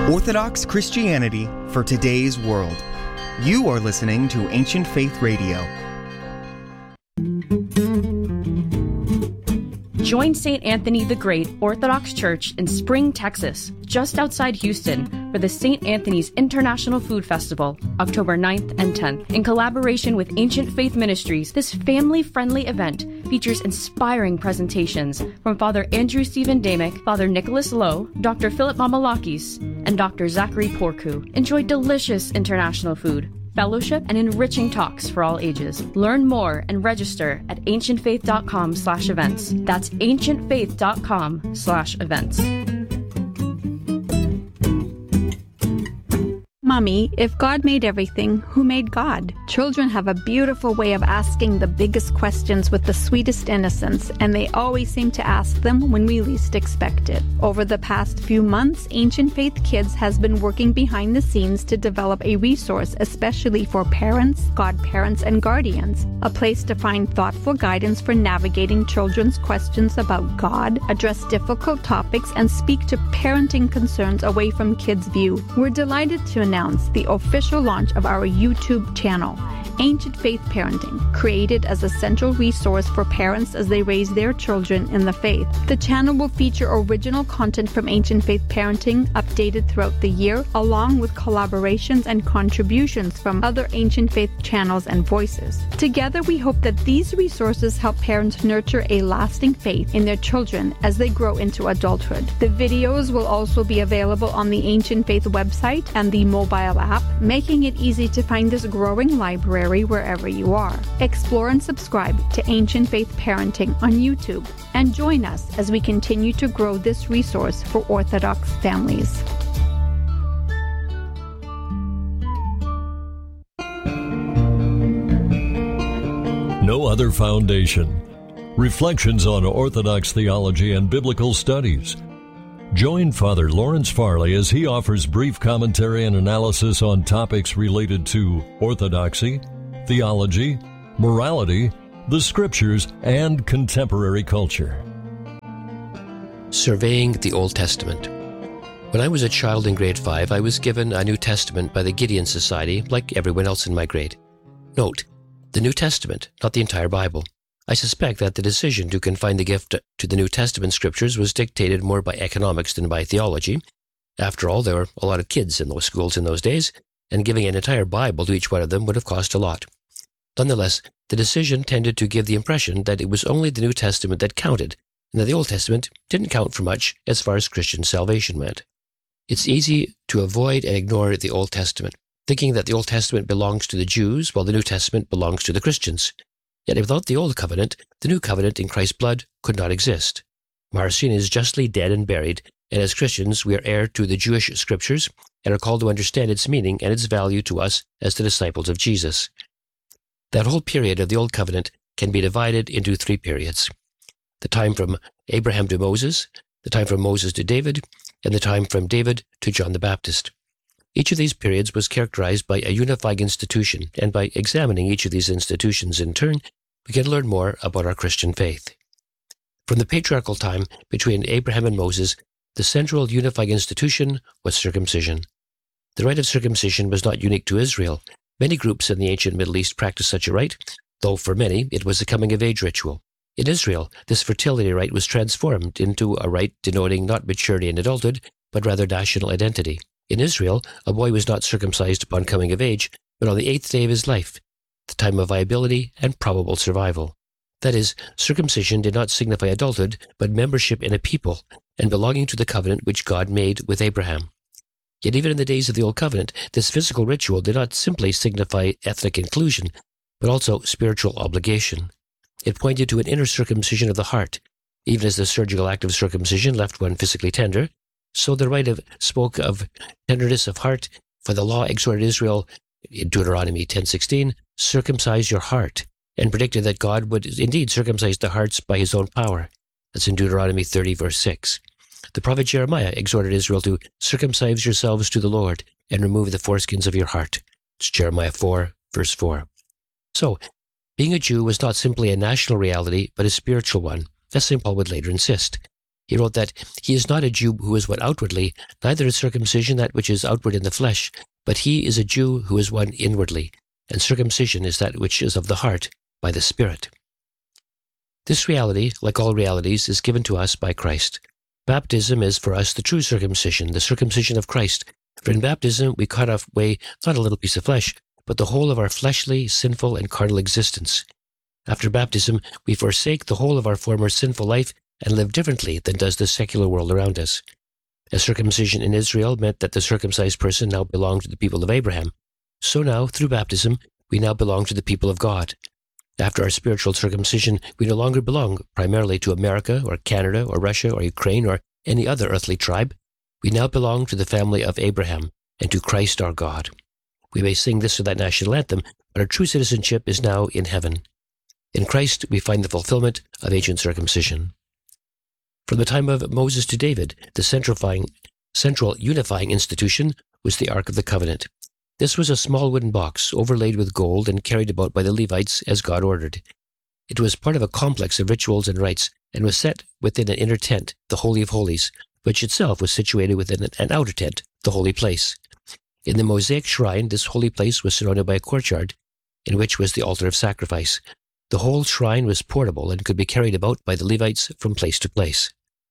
Orthodox Christianity for today's world. You are listening to Ancient Faith Radio. Join St. Anthony the Great Orthodox Church in Spring, Texas, just outside Houston, for the St. Anthony's International Food Festival, October 9th and 10th. In collaboration with Ancient Faith Ministries, this family-friendly event features inspiring presentations from Father Andrew Stephen Damick, Father Nicholas Lowe, Dr. Philip Mamalakis, and Dr. Zachary Porku. Enjoy delicious international food, fellowship, and enriching talks for all ages. Learn more and register at ancientfaith.com/events. That's ancientfaith.com/events. Mommy, if God made everything, who made God? Children have a beautiful way of asking the biggest questions with the sweetest innocence, and they always seem to ask them when we least expect it. Over the past few months, Ancient Faith Kids has been working behind the scenes to develop a resource especially for parents, godparents, and guardians, a place to find thoughtful guidance for navigating children's questions about God, address difficult topics, and speak to parenting concerns away from kids' view. We're delighted to announce the official launch of our YouTube channel, Ancient Faith Parenting, created as a central resource for parents as they raise their children in the faith. The channel will feature original content from Ancient Faith Parenting, updated throughout the year, along with collaborations and contributions from other Ancient Faith channels and voices. Together, we hope that these resources help parents nurture a lasting faith in their children as they grow into adulthood. The videos will also be available on the Ancient Faith website and the mobile app, making it easy to find this growing library wherever you are. Explore and subscribe to Ancient Faith Parenting on YouTube, and join us as we continue to grow this resource for Orthodox families. No Other Foundation. Reflections on Orthodox theology and biblical studies. Join Father Lawrence Farley as he offers brief commentary and analysis on topics related to orthodoxy, theology, morality, the scriptures, and contemporary culture. Surveying the Old Testament. When I was a child in grade 5, I was given a New Testament by the Gideon Society, like everyone else in my grade. Note, the New Testament, not the entire Bible. I suspect that the decision to confine the gift to the New Testament scriptures was dictated more by economics than by theology. After all, there were a lot of kids in those schools in those days, and giving an entire Bible to each one of them would have cost a lot. Nonetheless, the decision tended to give the impression that it was only the New Testament that counted, and that the Old Testament didn't count for much as far as Christian salvation went. It's easy to avoid and ignore the Old Testament, thinking that the Old Testament belongs to the Jews while the New Testament belongs to the Christians. Yet without the Old Covenant, the New Covenant in Christ's blood could not exist. Marcion is justly dead and buried, and as Christians we are heir to the Jewish scriptures and are called to understand its meaning and its value to us as the disciples of Jesus. That whole period of the Old Covenant can be divided into 3 periods. The time from Abraham to Moses, the time from Moses to David, and the time from David to John the Baptist. Each of these periods was characterized by a unifying institution, and by examining each of these institutions in turn, we can learn more about our Christian faith. From the patriarchal time between Abraham and Moses, the central unifying institution was circumcision. The rite of circumcision was not unique to Israel. Many groups in the ancient Middle East practiced such a rite, though for many it was a coming-of-age ritual. In Israel, this fertility rite was transformed into a rite denoting not maturity in adulthood, but rather national identity. In Israel, a boy was not circumcised upon coming of age, but on the 8th day of his life, the time of viability and probable survival. That is, circumcision did not signify adulthood, but membership in a people, and belonging to the covenant which God made with Abraham. Yet even in the days of the Old Covenant, this physical ritual did not simply signify ethnic inclusion, but also spiritual obligation. It pointed to an inner circumcision of the heart. Even as the surgical act of circumcision left one physically tender, so the rite spoke of tenderness of heart, for the law exhorted Israel, in Deuteronomy 10:16, circumcise your heart, and predicted that God would indeed circumcise the hearts by his own power. That's in Deuteronomy 30, verse 6. The prophet Jeremiah exhorted Israel to circumcise yourselves to the Lord and remove the foreskins of your heart. It's Jeremiah 4, verse 4. So, being a Jew was not simply a national reality, but a spiritual one, as St. Paul would later insist. He wrote that he is not a Jew who is one outwardly, neither is circumcision that which is outward in the flesh, but he is a Jew who is one inwardly, and circumcision is that which is of the heart, by the Spirit. This reality, like all realities, is given to us by Christ. Baptism is for us the true circumcision, the circumcision of Christ. For in baptism we cut away not a little piece of flesh, but the whole of our fleshly, sinful, and carnal existence. After baptism, we forsake the whole of our former sinful life and live differently than does the secular world around us. As circumcision in Israel meant that the circumcised person now belonged to the people of Abraham, so now, through baptism, we now belong to the people of God. After our spiritual circumcision, we no longer belong primarily to America or Canada or Russia or Ukraine or any other earthly tribe. We now belong to the family of Abraham and to Christ our God. We may sing this or that national anthem, but our true citizenship is now in heaven. In Christ, we find the fulfillment of ancient circumcision. From the time of Moses to David, the central unifying institution was the Ark of the Covenant. This was a small wooden box overlaid with gold and carried about by the Levites as God ordered. It was part of a complex of rituals and rites and was set within an inner tent, the Holy of Holies, which itself was situated within an outer tent, the Holy Place. In the Mosaic shrine, this holy place was surrounded by a courtyard, in which was the altar of sacrifice. The whole shrine was portable and could be carried about by the Levites from place to place.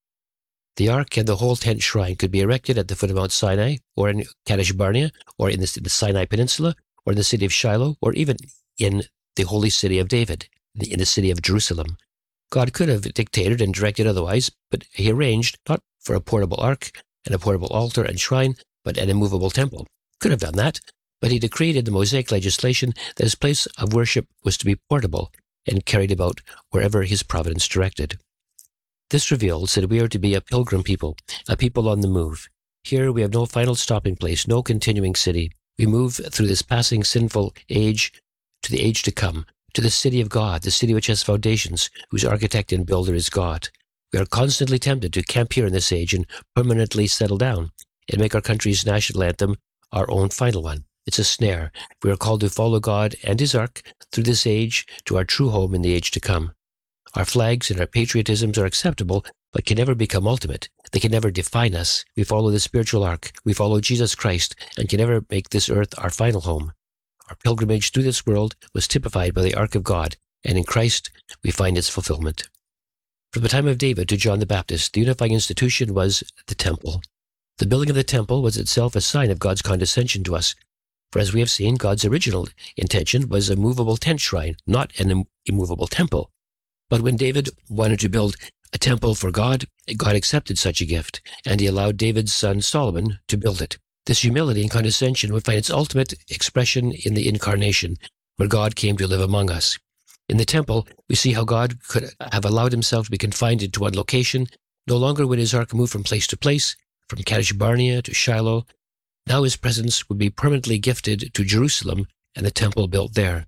The ark and the whole tent shrine could be erected at the foot of Mount Sinai, or in Kadesh Barnea, or in the Sinai Peninsula, or in the city of Shiloh, or even in the holy city of David, in the city of Jerusalem. God could have dictated and directed otherwise, but he arranged not for a portable ark and a portable altar and shrine, but an immovable temple. Could have done that, but he decreed in the Mosaic legislation that his place of worship was to be portable and carried about wherever his providence directed. This reveals that we are to be a pilgrim people, a people on the move. Here we have no final stopping place, no continuing city. We move through this passing sinful age to the age to come, to the city of God, the city which has foundations, whose architect and builder is God. We are constantly tempted to camp here in this age and permanently settle down and make our country's national anthem our own final one. It's a snare. We are called to follow God and his ark through this age to our true home in the age to come. Our flags and our patriotisms are acceptable, but can never become ultimate. They can never define us. We follow the spiritual ark. We follow Jesus Christ and can never make this earth our final home. Our pilgrimage through this world was typified by the ark of God, and in Christ we find its fulfillment. From the time of David to John the Baptist, the unifying institution was the temple. The building of the temple was itself a sign of God's condescension to us. For as we have seen, God's original intention was a movable tent shrine, not an immovable temple. But when David wanted to build a temple for God, God accepted such a gift, and he allowed David's son Solomon to build it. This humility and condescension would find its ultimate expression in the incarnation, where God came to live among us. In the temple, we see how God could have allowed himself to be confined into one location. No longer would his ark move from place to place, from Kadesh Barnea to Shiloh. Now his presence would be permanently gifted to Jerusalem and the temple built there.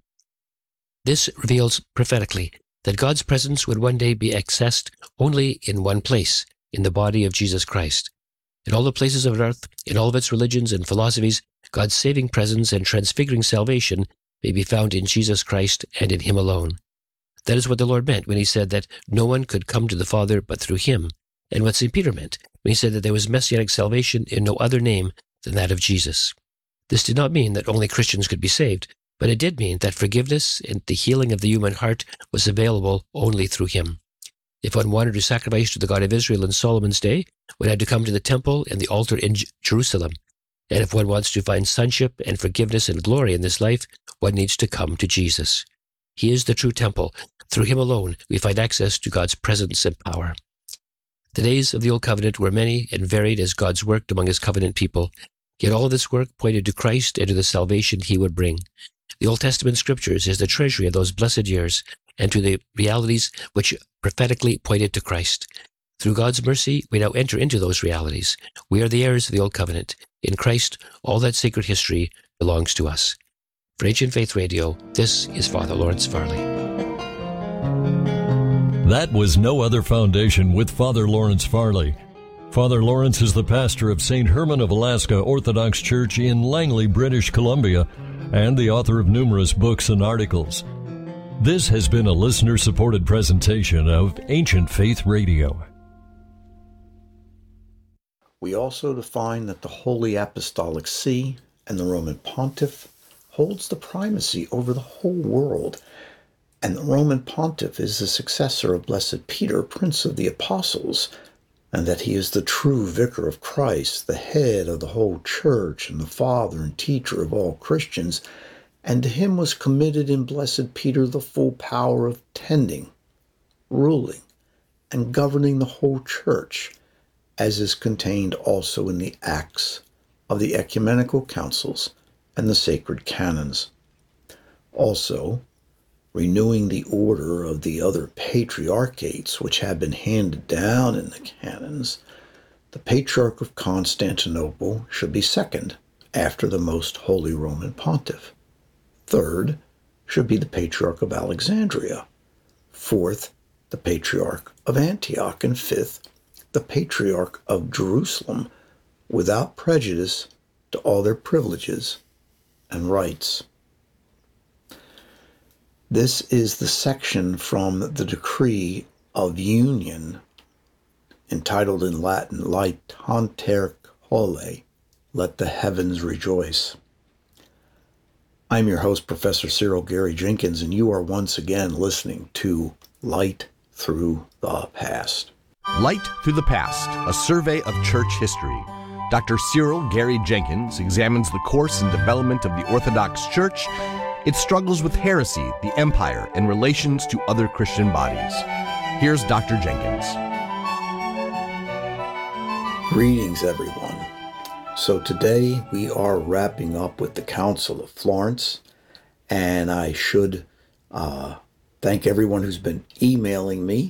This reveals prophetically that God's presence would one day be accessed only in one place, in the body of Jesus Christ. In all the places of earth, in all of its religions and philosophies, God's saving presence and transfiguring salvation may be found in Jesus Christ and in him alone. That is what the Lord meant when he said that no one could come to the Father but through him, and what St. Peter meant when he said that there was messianic salvation in no other name than that of Jesus. This did not mean that only Christians could be saved, but it did mean that forgiveness and the healing of the human heart was available only through him. If one wanted to sacrifice to the God of Israel in Solomon's day, one had to come to the temple and the altar in Jerusalem. And if one wants to find sonship and forgiveness and glory in this life, one needs to come to Jesus. He is the true temple. Through him alone, we find access to God's presence and power. The days of the Old Covenant were many and varied as God's worked among his covenant people. Yet all of this work pointed to Christ and to the salvation he would bring. The Old Testament Scriptures is the treasury of those blessed years and to the realities which prophetically pointed to Christ. Through God's mercy, we now enter into those realities. We are the heirs of the Old Covenant. In Christ, all that sacred history belongs to us. For Ancient Faith Radio, this is Father Lawrence Farley. That was No Other Foundation with Father Lawrence Farley. Father Lawrence is the pastor of St. Herman of Alaska Orthodox Church in Langley, British Columbia, and the author of numerous books and articles. This has been a listener-supported presentation of Ancient Faith Radio. We also find that the Holy Apostolic See and the Roman Pontiff holds the primacy over the whole world. And the Roman Pontiff is the successor of Blessed Peter, Prince of the Apostles, and that he is the true vicar of Christ, the head of the whole church, and the father and teacher of all Christians. And to him was committed in Blessed Peter the full power of tending, ruling, and governing the whole church, as is contained also in the Acts of the Ecumenical Councils and the sacred canons. Also, renewing the order of the other patriarchates which had been handed down in the canons, the Patriarch of Constantinople should be second after the Most Holy Roman Pontiff. Third should be the Patriarch of Alexandria. Fourth, the Patriarch of Antioch. And fifth, the Patriarch of Jerusalem, without prejudice to all their privileges and rights. This is the section from the Decree of Union, entitled in Latin, Laetanter Coeli, Let the Heavens Rejoice. I'm your host, Professor Cyril Gary Jenkins, and you are once again listening to Light Through the Past. Light Through the Past, a survey of church history. Dr. Cyril Gary Jenkins examines the course and development of the Orthodox Church, its struggles with heresy, the empire, and relations to other Christian bodies. Here's Dr. Jenkins. Greetings, everyone. So today we are wrapping up with the Council of Florence, and I should thank everyone who's been emailing me,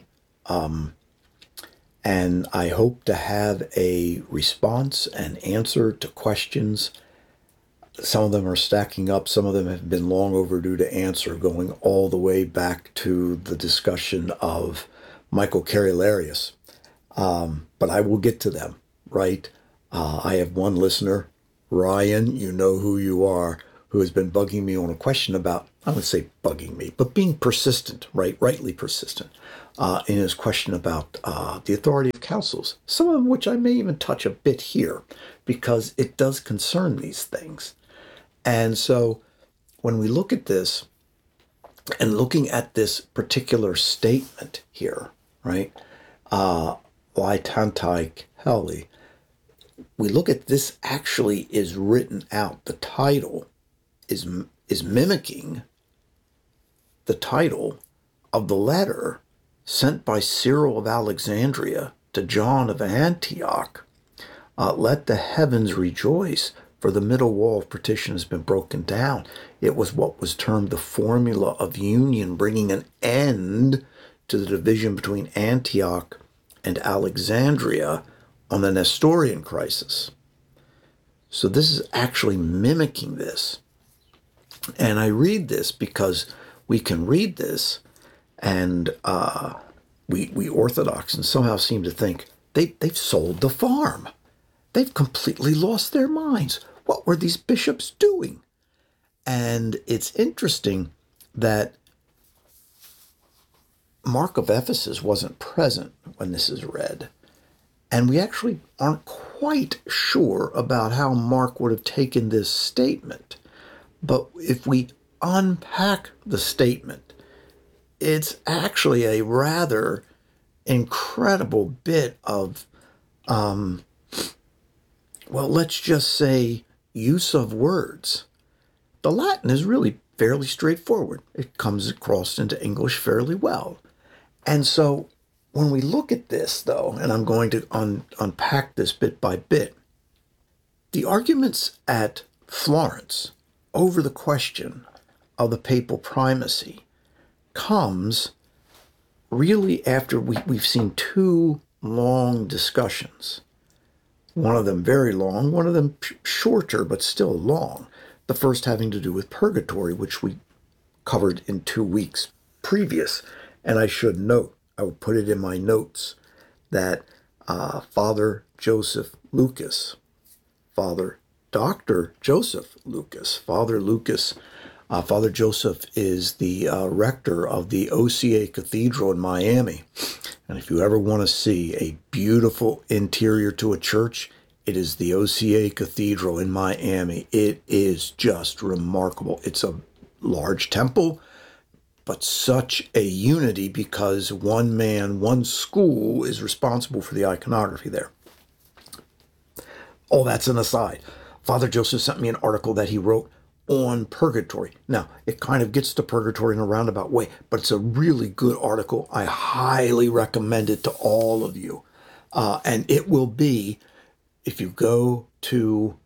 and I hope to have a response and answer to questions. Some of them are stacking up. Some of them have been long overdue to answer, going all the way back to the discussion of Michael Carolarius. But I will get to them, right? I have one listener, Ryan, you know who you are, who has been bugging me on a question about, I would say bugging me, but being persistent, right? Rightly persistent, in his question about the authority of councils, some of which I may even touch a bit here, because it does concern these things. And so when we look at this, and looking at this particular statement here, right, Laetanter Coeli, we look at this actually is written out. The title is mimicking the title of the letter sent by Cyril of Alexandria to John of Antioch. Let the heavens rejoice, for the middle wall of partition has been broken down. It was what was termed the formula of union, bringing an end to the division between Antioch and Alexandria on the Nestorian crisis. So this is actually mimicking this. And I read this because we can read this and we Orthodox and somehow seem to think they've sold the farm. They've completely lost their minds. What were these bishops doing? And it's interesting that Mark of Ephesus wasn't present when this is read. And we actually aren't quite sure about how Mark would have taken this statement. But if we unpack the statement, it's actually a rather incredible bit of, let's just say, use of words. The Latin is really fairly straightforward. It comes across into English fairly well. And so when we look at this, though, and I'm going to unpack this bit by bit, the arguments at Florence over the question of the papal primacy comes really after we've seen two long discussions. One of them very long, one of them shorter, but still long. The first having to do with purgatory, which we covered in 2 weeks previous. And I should note, I will put it in my notes, that Father Joseph Lucas, Father Dr. Joseph Lucas, Father Joseph is the rector of the OCA Cathedral in Miami. And if you ever want to see a beautiful interior to a church, It is the OCA Cathedral in Miami. It is just remarkable. It's a large temple, but such a unity because one man, one school is responsible for the iconography there. Oh, that's an aside. Father Joseph sent me an article that he wrote on purgatory. Now, it kind of gets to purgatory in a roundabout way, but it's a really good article. I highly recommend it to all of you. And it will be, if you go to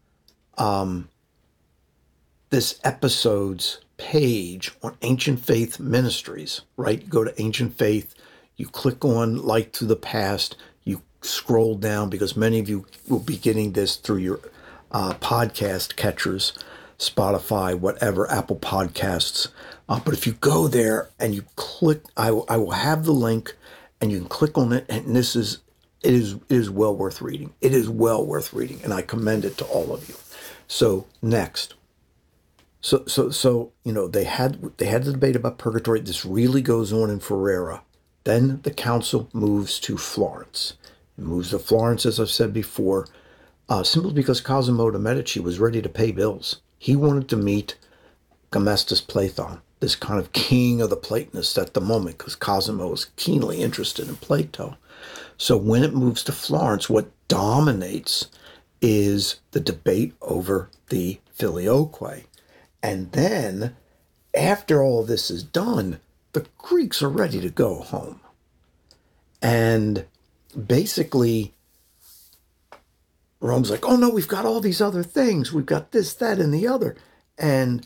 this episode's page on Ancient Faith Ministries, right? You go to Ancient Faith, you click on Light Through the Past, you scroll down because many of you will be getting this through your podcast catchers, Spotify, whatever, Apple Podcasts. But if you go there and you click, I will have the link and you can click on it. And it is well worth reading. It is well worth reading. And I commend it to all of you. So next. So they had the debate about purgatory. This really goes on in Ferrara. Then the council moves to Florence. It moves to Florence, as I've said before, simply because Cosimo de' Medici was ready to pay bills. He wanted to meet Gemistus Platon, this kind of king of the Platonists at the moment, because Cosimo was keenly interested in Plato. So when it moves to Florence, what dominates is the debate over the Filioque. And then, after all this is done, the Greeks are ready to go home. And basically, Rome's like, oh no, we've got all these other things. We've got this, that, and the other. And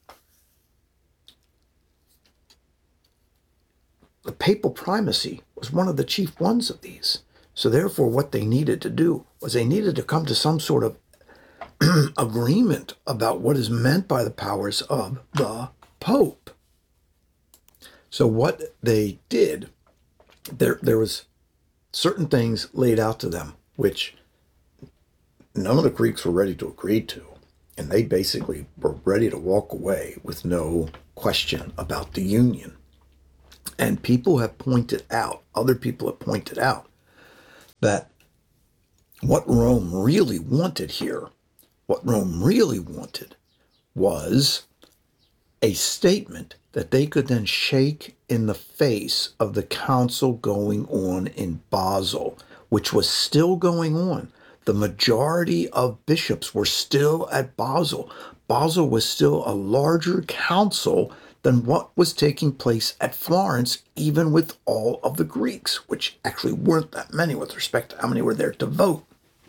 the papal primacy was one of the chief ones of these. So therefore, what they needed to do was they needed to come to some sort of agreement about what is meant by the powers of the Pope. So what they did, there was certain things laid out to them, which none of the Greeks were ready to agree to. And they basically were ready to walk away with no question about the union. And people have pointed out, other people have pointed out, that what Rome really wanted here, what Rome really wanted was a statement that they could then shake in the face of the council going on in Basel, which was still going on. The majority of bishops were still at Basel. Basel was still a larger council than what was taking place at Florence, even with all of the Greeks, which actually weren't that many with respect to how many were there to vote.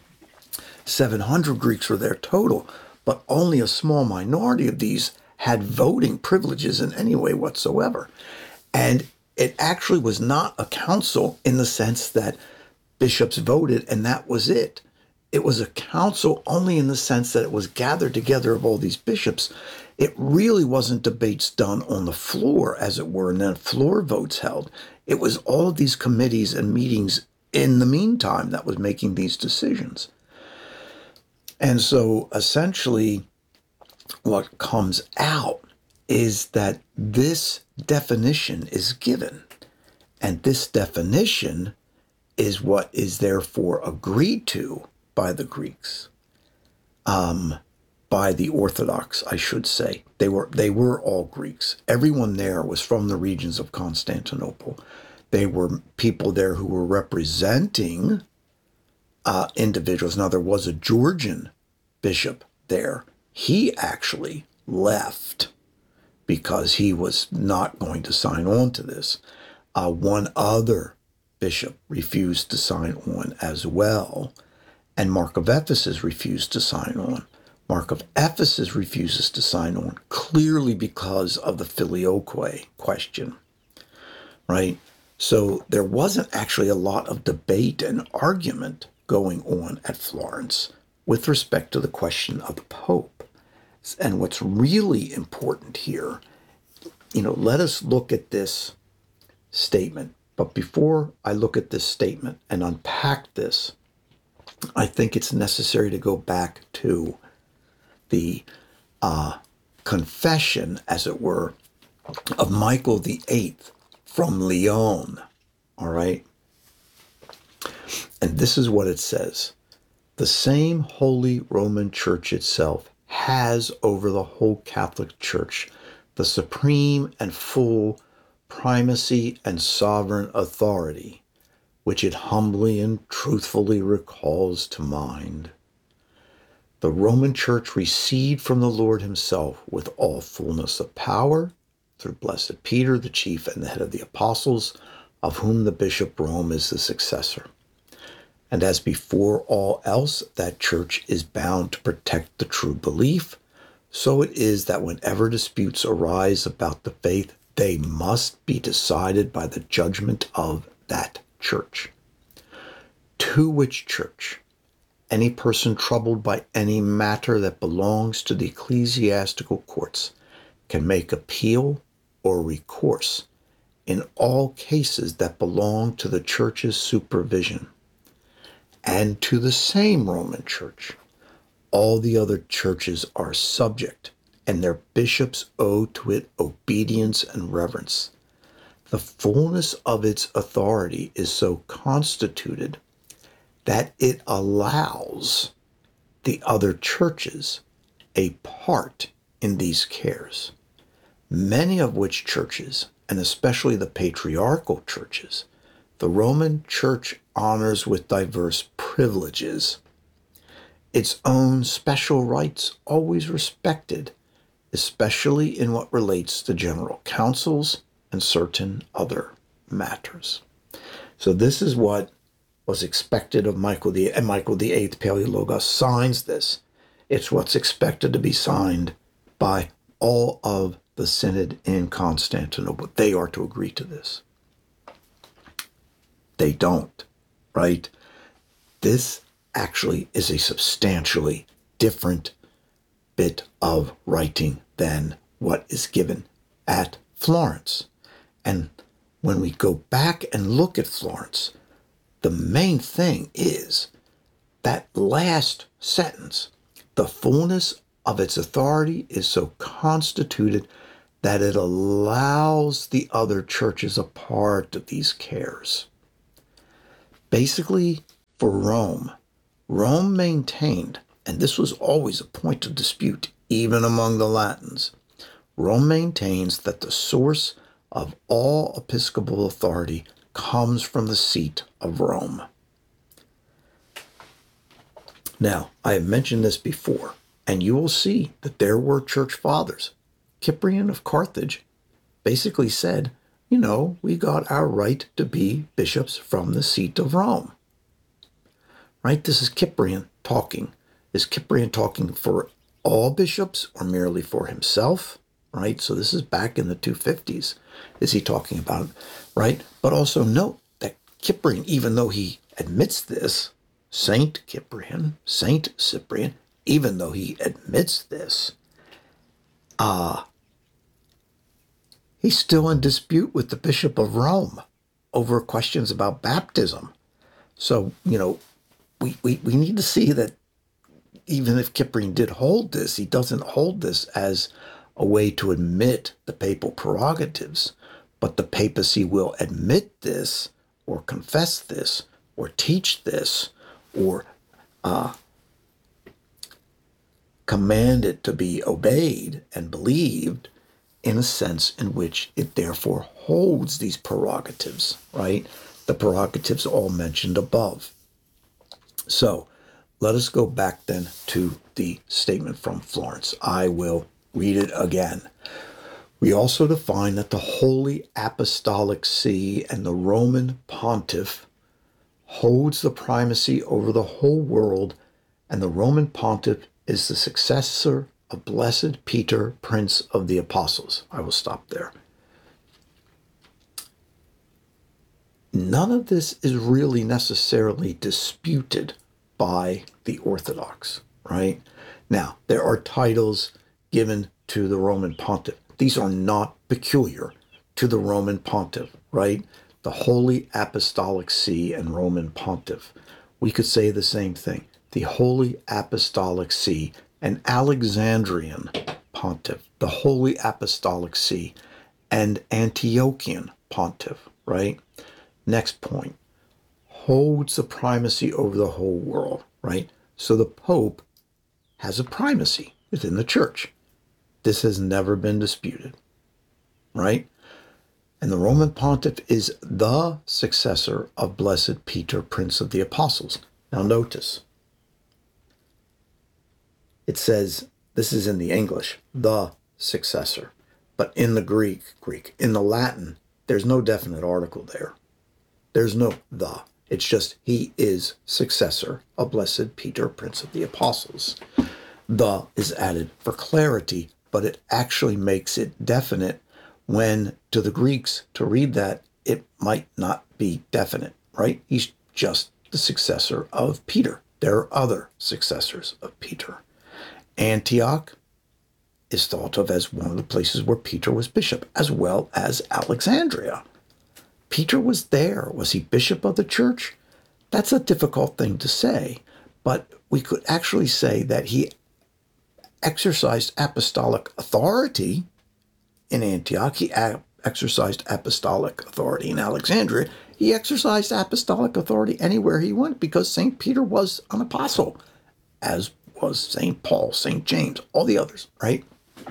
700 Greeks were there total, but only a small minority of these had voting privileges in any way whatsoever. And it actually was not a council in the sense that bishops voted and that was it. It was a council only in the sense that it was gathered together of all these bishops. It really wasn't debates done on the floor, as it were, and then floor votes held. It was all of these committees and meetings in the meantime that was making these decisions. And so essentially what comes out is that this definition is given, and this definition is what is therefore agreed to by the Greeks, by the Orthodox, I should say. They were all Greeks. Everyone there was from the regions of Constantinople. They were people there who were representing individuals. Now, there was a Georgian bishop there. He actually left because he was not going to sign on to this. One other bishop refused to sign on as well, and Mark of Ephesus refused to sign on. Mark of Ephesus refuses to sign on clearly because of the Filioque question, right? So there wasn't actually a lot of debate and argument going on at Florence with respect to the question of the Pope. And what's really important here, let us look at this statement. But before I look at this statement and unpack this, I think it's necessary to go back to the confession, as it were, of Michael VIII from Lyon, all right? And this is what it says. The same Holy Roman Church itself has over the whole Catholic Church the supreme and full primacy and sovereign authority, which it humbly and truthfully recalls to mind. The Roman Church received from the Lord himself with all fullness of power through Blessed Peter, the chief and the head of the apostles, of whom the Bishop Rome is the successor. And as before all else, that church is bound to protect the true belief, so it is that whenever disputes arise about the faith, they must be decided by the judgment of that church. To which church any person troubled by any matter that belongs to the ecclesiastical courts can make appeal or recourse in all cases that belong to the church's supervision. And to the same Roman Church, all the other churches are subject, and their bishops owe to it obedience and reverence. The fullness of its authority is so constituted that it allows the other churches a part in these cares, many of which churches, and especially the patriarchal churches, the Roman Church honors with diverse privileges, its own special rights always respected, especially in what relates to general councils and certain other matters. So this is what was expected of Michael VIII, and Michael VIII, Paleologos, signs this. It's what's expected to be signed by all of the synod in Constantinople. They are to agree to this. They don't, right? This actually is a substantially different bit of writing than what is given at Florence. And when we go back and look at Florence, the main thing is that last sentence. The fullness of its authority is so constituted that it allows the other churches a part of these cares. Basically, for Rome maintained, and this was always a point of dispute, even among the Latins, Rome maintains that the source of all episcopal authority comes from the seat of Rome. Now, I have mentioned this before, and you will see that there were church fathers. Cyprian of Carthage basically said, we got our right to be bishops from the seat of Rome. Right? This is Cyprian talking. Is Cyprian talking for all bishops or merely for himself? Right? So this is back in the 250s. Is he talking about, right? But also note that Cyprian, even though he admits this, Saint Cyprian, even though he admits this, he's still in dispute with the Bishop of Rome over questions about baptism. So, we need to see that even if Cyprian did hold this, he doesn't hold this as a way to admit the papal prerogatives, but the papacy will admit this or confess this or teach this or command it to be obeyed and believed in a sense in which it therefore holds these prerogatives, right? The prerogatives all mentioned above. So let us go back then to the statement from Florence. I will read it again. We also define that the Holy Apostolic See and the Roman Pontiff holds the primacy over the whole world, and the Roman Pontiff is the successor of Blessed Peter, Prince of the Apostles. I will stop there. None of this is really necessarily disputed by the Orthodox, right? Now, there are titles given to the Roman Pontiff. These are not peculiar to the Roman Pontiff, right? The Holy Apostolic See and Roman Pontiff. We could say the same thing. The Holy Apostolic See and Alexandrian Pontiff, the Holy Apostolic See and Antiochian Pontiff, right? Next point, holds the primacy over the whole world, right? So the Pope has a primacy within the church. This has never been disputed, right? And the Roman Pontiff is the successor of Blessed Peter, Prince of the Apostles. Now notice, it says, this is in the English, the successor. But in the Greek, in the Latin, there's no definite article there. There's no the. It's just, he is successor of Blessed Peter, Prince of the Apostles. The is added for clarity, but it actually makes it definite when, to the Greeks, to read that, it might not be definite, right? He's just the successor of Peter. There are other successors of Peter. Antioch is thought of as one of the places where Peter was bishop, as well as Alexandria. Peter was there. Was he bishop of the church? That's a difficult thing to say, but we could actually say that he exercised apostolic authority in Antioch. He exercised apostolic authority in Alexandria. He exercised apostolic authority anywhere he went because St. Peter was an apostle, as was St. Paul, St. James, all the others, right?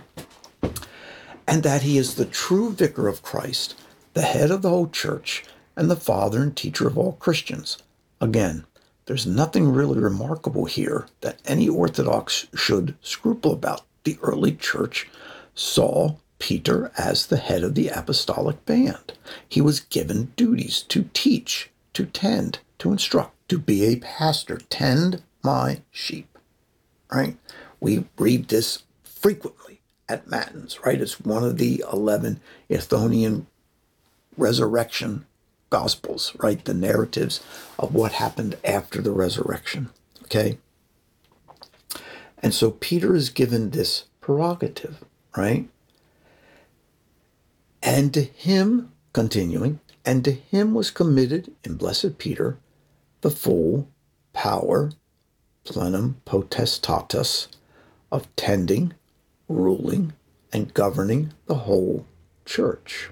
And that he is the true vicar of Christ, the head of the whole church, and the father and teacher of all Christians. Again, there's nothing really remarkable here that any Orthodox should scruple about. The early church saw Peter as the head of the apostolic band. He was given duties to teach, to tend, to instruct, to be a pastor. Tend my sheep, right? We read this frequently at Matins, right? It's one of the 11 Ethonian resurrection gospels, right? The narratives of what happened after the resurrection, okay? And so Peter is given this prerogative, right? And to him, continuing, and to him was committed in Blessed Peter the full power, plenum potestatis, of tending, ruling, and governing the whole church.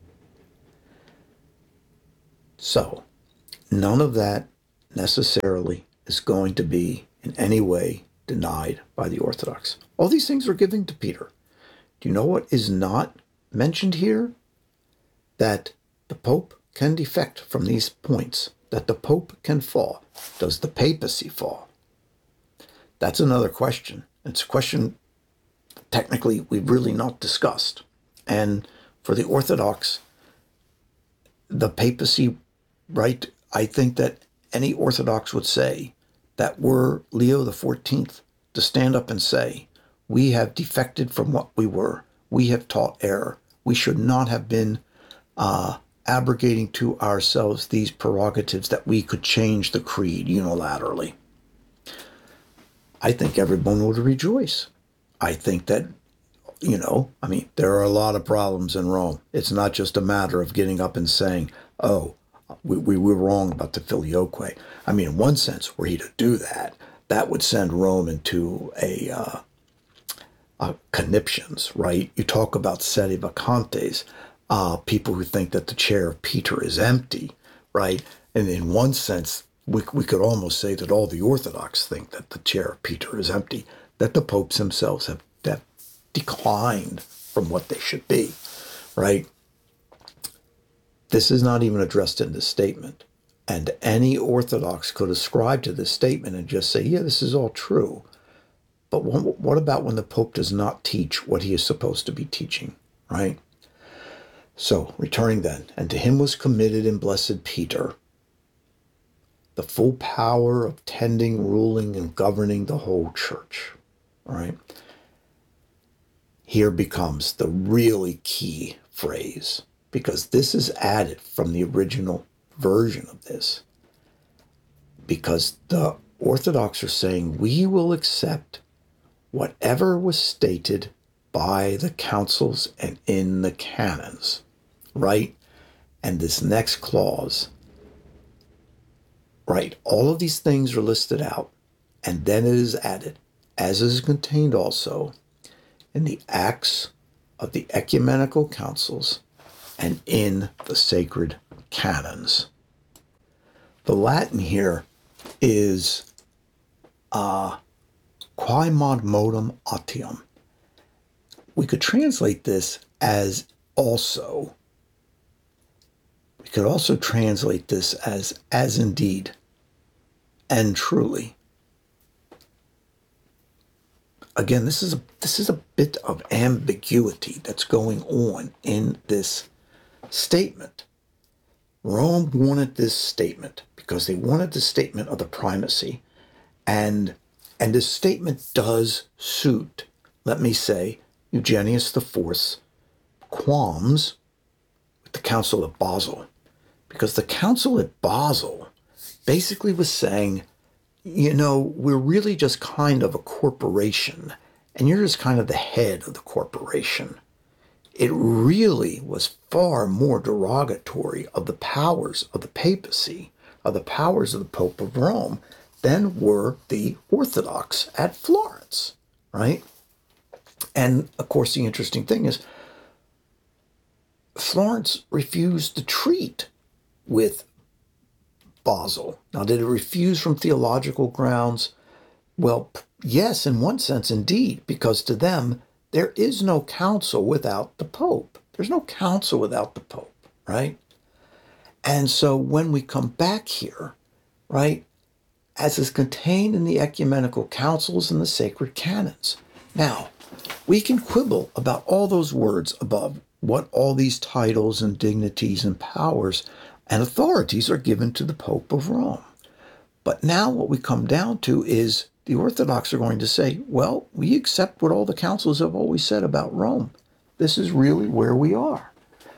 So, none of that necessarily is going to be in any way denied by the Orthodox. All these things are given to Peter. Do you know what is not mentioned here? That the Pope can defect from these points, that the Pope can fall. Does the papacy fall? That's another question. It's a question technically we've really not discussed. And for the Orthodox, the papacy, right, I think that any Orthodox would say that were Leo XIV to stand up and say, we have defected from what we were, we have taught error, we should not have been abrogating to ourselves these prerogatives that we could change the creed unilaterally. I think everyone would rejoice. I think that, there are a lot of problems in Rome. It's not just a matter of getting up and saying, oh, we were wrong about the filioque. I mean, in one sense, were he to do that, that would send Rome into a conniptions, right? You talk about sedi vacantes, people who think that the chair of Peter is empty, right? And in one sense, we could almost say that all the Orthodox think that the chair of Peter is empty, that the popes themselves have declined from what they should be, right? This is not even addressed in this statement. And any Orthodox could ascribe to this statement and just say, yeah, this is all true. But what about when the Pope does not teach what he is supposed to be teaching, right? So, returning then, and to him was committed in Blessed Peter the full power of tending, ruling, and governing the whole church, right? Here becomes the really key phrase, because this is added from the original version of this, because the Orthodox are saying, we will accept whatever was stated by the councils and in the canons, right? And this next clause, right, all of these things are listed out, and then it is added, as is contained also in the Acts of the Ecumenical Councils and in the sacred canons. The Latin here is quae mod modum autium. We could translate this as also. We could also translate this as indeed and truly. Again, this is a bit of ambiguity that's going on in this statement. Rome wanted this statement because they wanted the statement of the primacy, and this statement does suit, let me say, Eugenius IV's qualms with the Council of Basel, because the Council at Basel basically was saying, we're really just kind of a corporation, and you're just kind of the head of the corporation. It really was far more derogatory of the powers of the papacy, of the powers of the Pope of Rome, than were the Orthodox at Florence, right? And, of course, the interesting thing is Florence refused to treat with Basel. Now, did it refuse from theological grounds? Well, yes, in one sense, indeed, because to them, there is no council without the Pope. There's no council without the Pope, right? And so when we come back here, right, as is contained in the ecumenical councils and the sacred canons. Now, we can quibble about all those words above, what all these titles and dignities and powers and authorities are given to the Pope of Rome. But now what we come down to is the Orthodox are going to say, well, we accept what all the councils have always said about Rome. This is really where we are.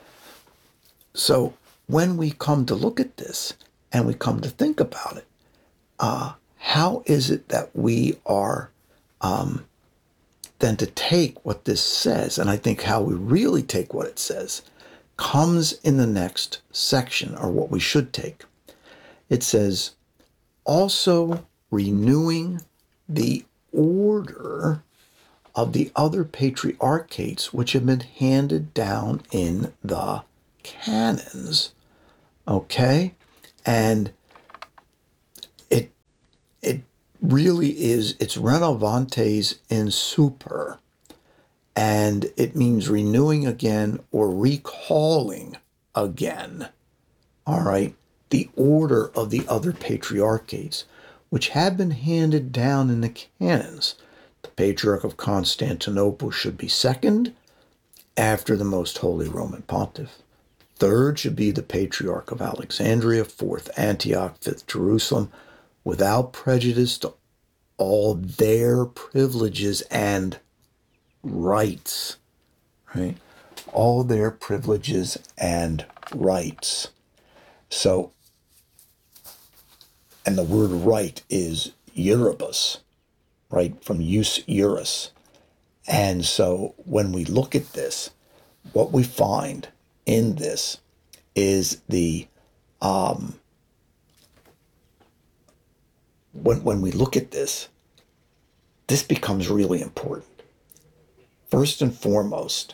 So when we come to look at this and we come to think about it, how is it that we are then to take what this says, and I think how we really take what it says, comes in the next section, or what we should take. It says, also renewing the order of the other patriarchates which have been handed down in the canons. Okay? And it really is, it's renovantes in super. And it means renewing again or recalling again. All right? The order of the other patriarchates, which have been handed down in the canons. The Patriarch of Constantinople should be second, after the Most Holy Roman Pontiff. Third should be the Patriarch of Alexandria, fourth Antioch, fifth Jerusalem, without prejudice to all their privileges and rights, right? All their privileges and rights. So, and the word right is iuribus, right? From jus iuris. And so when we look at this, what we find in this is the, when we look at this, this becomes really important. First and foremost,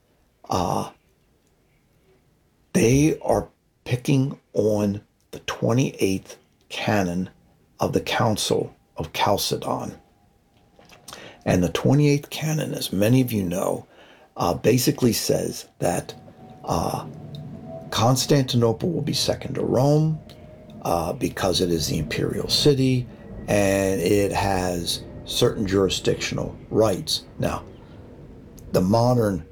they are picking on the 28th canon of the Council of Chalcedon. And the 28th canon, as many of you know, basically says that Constantinople will be second to Rome because it is the imperial city and it has certain jurisdictional rights. Now, the modern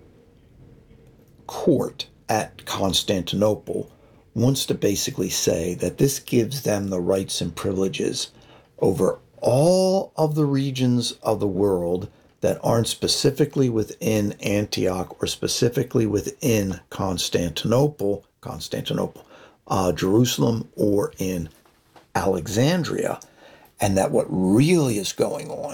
court at Constantinople wants to basically say that this gives them the rights and privileges over all of the regions of the world that aren't specifically within Antioch or specifically within Constantinople, Jerusalem, or in Alexandria. And that what really is going on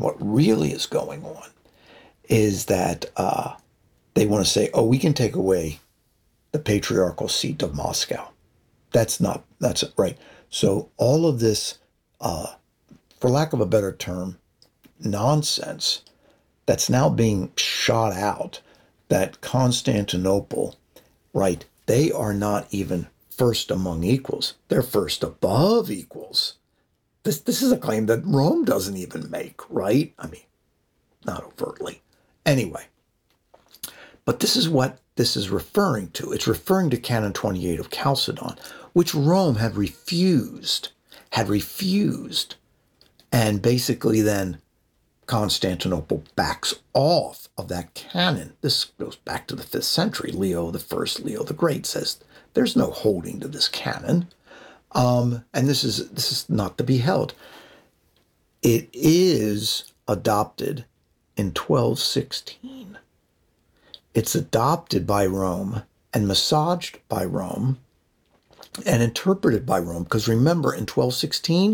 is that they want to say, oh, we can take away the patriarchal seat of Moscow. That's right. So all of this, for lack of a better term, nonsense that's now being shot out, that Constantinople, right, they are not even first among equals. They're first above equals. This is a claim that Rome doesn't even make, right? I mean, not overtly. Anyway, but this is what this is referring to. It's referring to Canon 28 of Chalcedon, which Rome had refused. And basically then Constantinople backs off of that canon. This goes back to the 5th century. Leo I, Leo the Great says there's no holding to this canon. And this is not to be held. It is adopted in 1216. It's adopted by Rome and massaged by Rome and interpreted by Rome. Because remember, in 1216,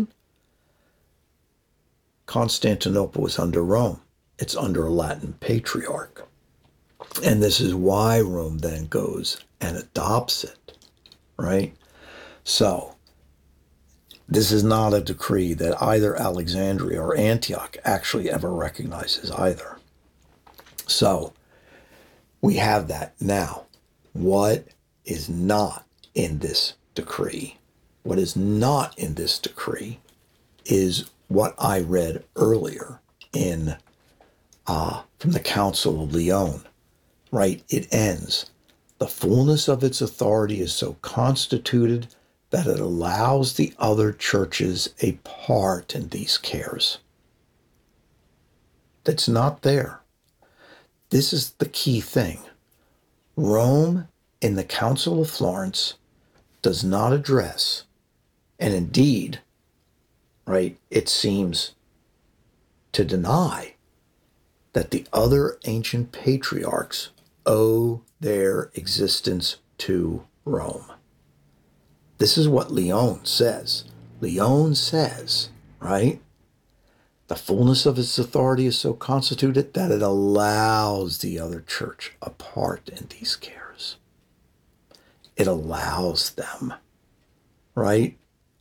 Constantinople was under Rome. It's under a Latin patriarch. And this is why Rome then goes and adopts it, right? So, this is not a decree that either Alexandria or Antioch actually ever recognizes either. So, we have that. Now, what is not in this decree? What is not in this decree is what I read earlier in from the Council of Lyon, right? It ends. The fullness of its authority is so constituted that it allows the other churches a part in these cares. That's not there. This is the key thing. Rome, in the Council of Florence, does not address, and indeed, right, it seems to deny that the other ancient patriarchs owe their existence to Rome. This is what Lyon says. Lyon says, right, the fullness of its authority is so constituted that it allows the other church a part in these cares. It allows them, right?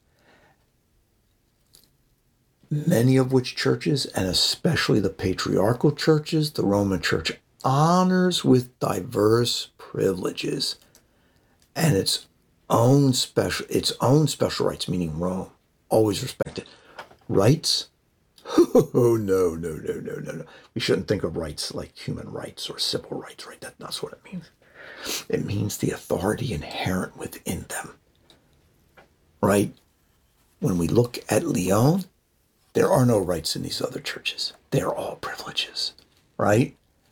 Many of which churches, and especially the patriarchal churches, the Roman Church honors with diverse privileges and its own special rights, meaning Rome always respected rights. Oh, no. We shouldn't think of rights like human rights or civil rights, right? That's what it means. It means the authority inherent within them, right? When we look at Lyon, there are no rights in these other churches. They're all privileges, right?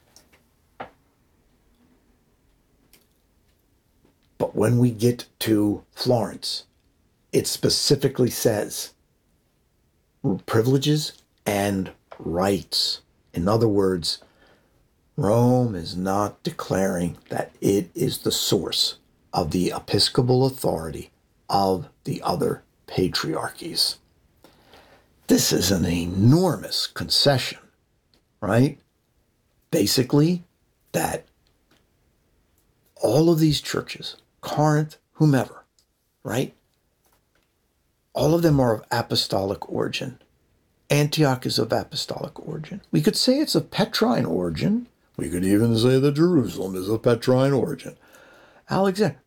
But when we get to Florence, it specifically says privileges and rights. In other words, Rome is not declaring that it is the source of the episcopal authority of the other patriarchies. This is an enormous concession, right? Basically, that all of these churches, Corinth, whomever, right? All of them are of apostolic origin. Antioch is of apostolic origin. We could say it's of Petrine origin. We could even say that Jerusalem is of Petrine origin. Alexander.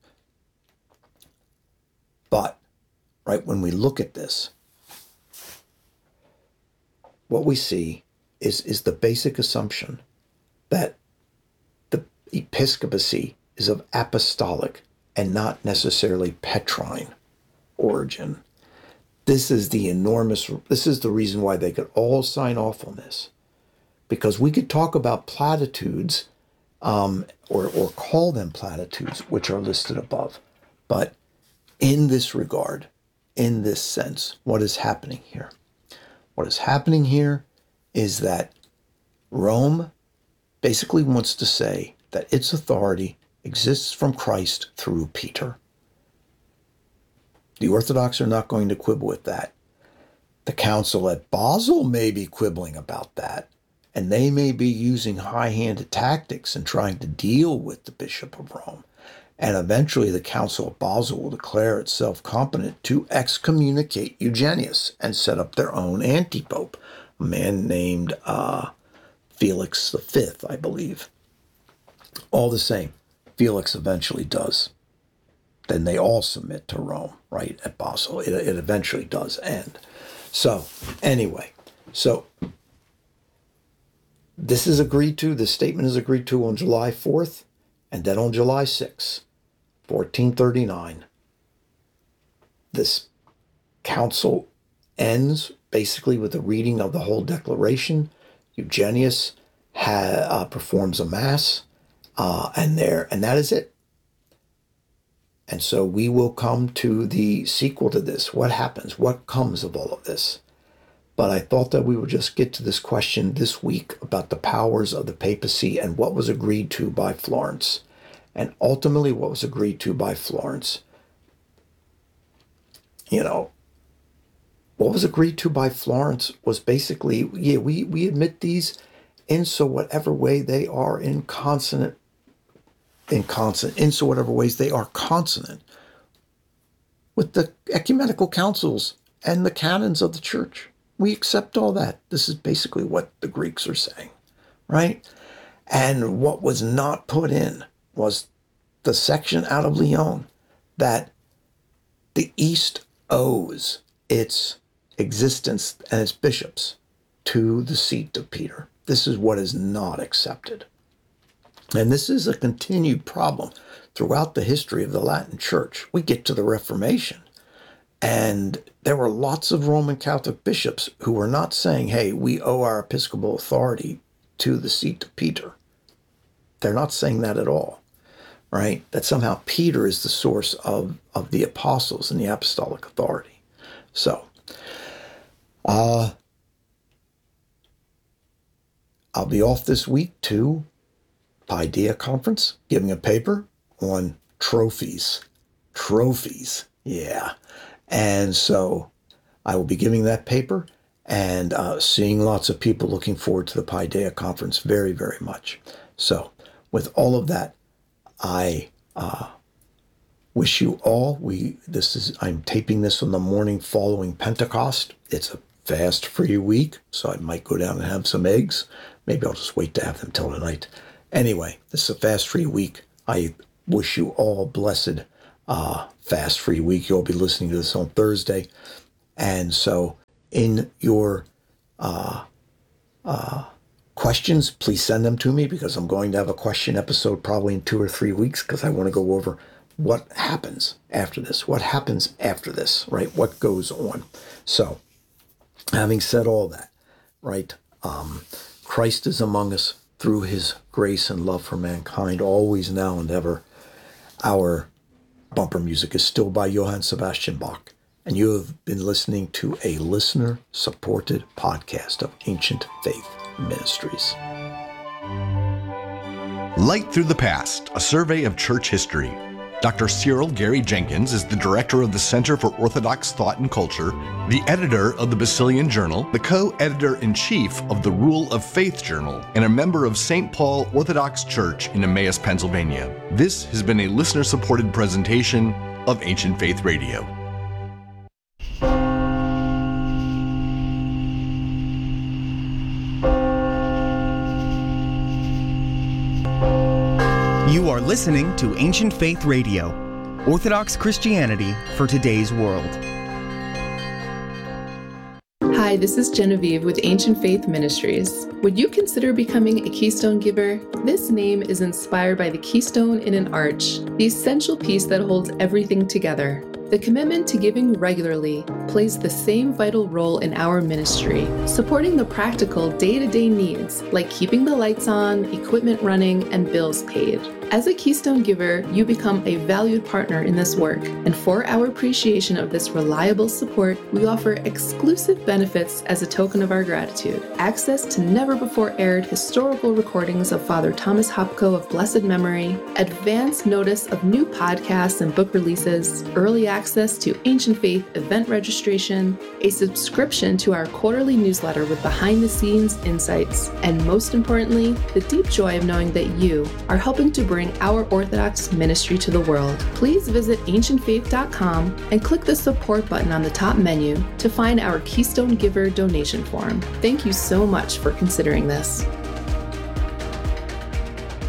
But, right, when we look at this, what we see is the basic assumption that the episcopacy is of apostolic and not necessarily Petrine origin. This is the reason why they could all sign off on this. Because we could talk about platitudes, or call them platitudes, which are listed above. But in this regard, in this sense, what is happening here? What is happening here is that Rome basically wants to say that its authority exists from Christ through Peter. The Orthodox are not going to quibble with that. The council at Basel may be quibbling about that, and they may be using high-handed tactics and trying to deal with the Bishop of Rome. And eventually the Council of Basel will declare itself competent to excommunicate Eugenius and set up their own anti-pope, a man named Felix V, I believe. All the same, Felix eventually does. Then they all submit to Rome, right, at Basel. It eventually does end. So, anyway, this is agreed to, this statement is agreed to on July 4th, and then on July 6th, 1439, this council ends basically with the reading of the whole declaration. Eugenius performs a mass, and that is it. And so we will come to the sequel to this. What happens? What comes of all of this? But I thought that we would just get to this question this week about the powers of the papacy and what was agreed to by Florence. And ultimately what was agreed to by Florence, what was agreed to by Florence was basically, we admit these in so whatever way they are whatever ways they are consonant with the ecumenical councils and the canons of the church. We accept all that. This is basically what the Greeks are saying, right? And what was not put in was the section out of Lyon that the East owes its existence and its bishops to the seat of Peter. This is what is not accepted. And this is a continued problem throughout the history of the Latin Church. We get to the Reformation, and there were lots of Roman Catholic bishops who were not saying, hey, we owe our episcopal authority to the seat of Peter. They're not saying that at all, right? That somehow Peter is the source of the apostles and the apostolic authority. So, I'll be off this week to Paideia Conference, giving a paper on trophies. Yeah. And so I will be giving that paper and seeing lots of people looking forward to the Paideia Conference very, very much. So with all of that, I wish you all, I'm taping this on the morning following Pentecost. It's a fast-free week, so I might go down and have some eggs. Maybe I'll just wait to have them till tonight. Anyway, this is a fast-free week. I wish you all a blessed fast-free week. You'll be listening to this on Thursday. And so in your questions, please send them to me, because I'm going to have a question episode probably in 2 or 3 weeks, because I want to go over what happens after this. What happens after this, right? What goes on? So having said all that, right, Christ is among us through his grace and love for mankind, always, now, and ever. Our bumper music is still by Johann Sebastian Bach, and you have been listening to a listener-supported podcast of Ancient Faith Ministries. Light Through the Past, a survey of church history. Dr. Cyril Gary Jenkins is the director of the Center for Orthodox Thought and Culture, the editor of the Basilian Journal, the co-editor-in-chief of the Rule of Faith Journal, and a member of St. Paul Orthodox Church in Emmaus, Pennsylvania. This has been a listener-supported presentation of Ancient Faith Radio. You are listening to Ancient Faith Radio, Orthodox Christianity for today's world. Hi, this is Genevieve with Ancient Faith Ministries. Would you consider becoming a Keystone Giver? This name is inspired by the keystone in an arch, the essential piece that holds everything together. The commitment to giving regularly plays the same vital role in our ministry, supporting the practical day-to-day needs like keeping the lights on, equipment running, and bills paid. As a Keystone Giver, you become a valued partner in this work, and for our appreciation of this reliable support, we offer exclusive benefits as a token of our gratitude. Access to never-before-aired historical recordings of Father Thomas Hopko of blessed memory, advance notice of new podcasts and book releases, early access to Ancient Faith event registration, a subscription to our quarterly newsletter with behind-the-scenes insights, and most importantly, the deep joy of knowing that you are helping to bring our Orthodox ministry to the world. Please visit ancientfaith.com and click the support button on the top menu to find our Keystone Giver donation form. Thank you so much for considering this.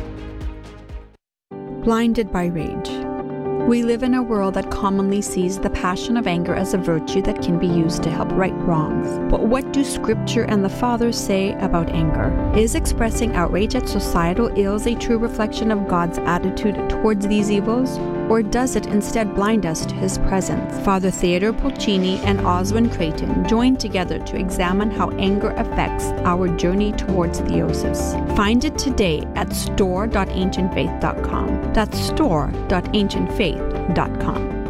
Blinded by rage. We live in a world that commonly sees the passion of anger as a virtue that can be used to help right wrongs. But what do Scripture and the Fathers say about anger? Is expressing outrage at societal ills a true reflection of God's attitude towards these evils? Or does it instead blind us to His presence? Father Theodore Pulcini and Oswin Creighton joined together to examine how anger affects our journey towards theosis. Find it today at store.ancientfaith.com. That's store.ancientfaith.com.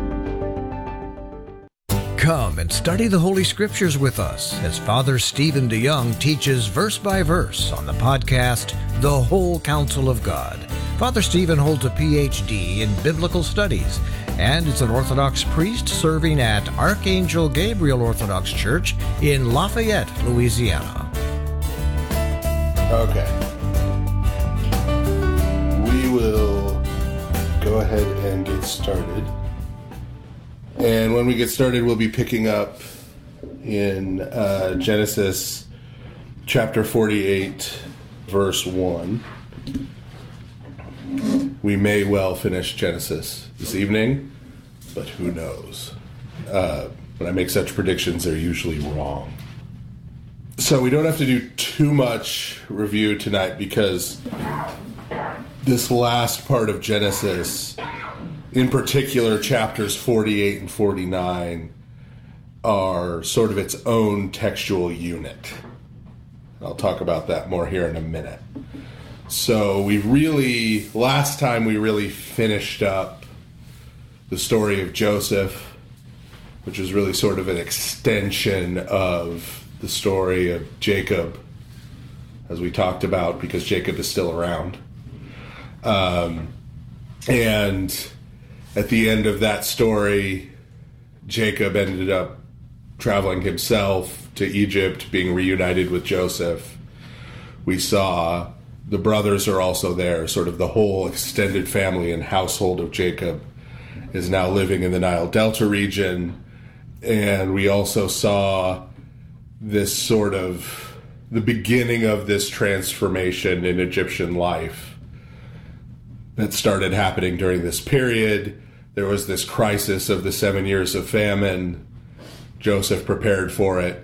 Come and study the Holy Scriptures with us as Father Stephen DeYoung teaches verse by verse on the podcast, The Whole Counsel of God. Father Stephen holds a Ph.D. in Biblical Studies and is an Orthodox priest serving at Archangel Gabriel Orthodox Church in Lafayette, Louisiana. Okay. We will go ahead and get started. And when we get started, we'll be picking up in Genesis chapter 48, verse 1. We may well finish Genesis this evening, but who knows? When I make such predictions, they're usually wrong. So we don't have to do too much review tonight because this last part of Genesis, in particular, chapters 48 and 49, are sort of its own textual unit. I'll talk about that more here in a minute. So last time we really finished up the story of Joseph, which is really sort of an extension of the story of Jacob, as we talked about, because Jacob is still around. And at the end of that story, Jacob ended up traveling himself to Egypt, being reunited with Joseph. We saw the brothers are also there, sort of the whole extended family and household of Jacob is now living in the Nile Delta region. And we also saw this sort of the beginning of this transformation in Egyptian life that started happening during this period. There was this crisis of the 7 years of famine. Joseph prepared for it.